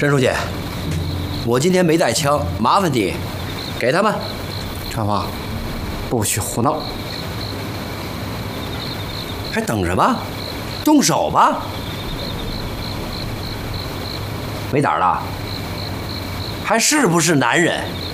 陈书记，我今天没带枪，麻烦你给他们。 长风，不许胡闹！ 还等什么？动手吧！没胆了？还是不是男人？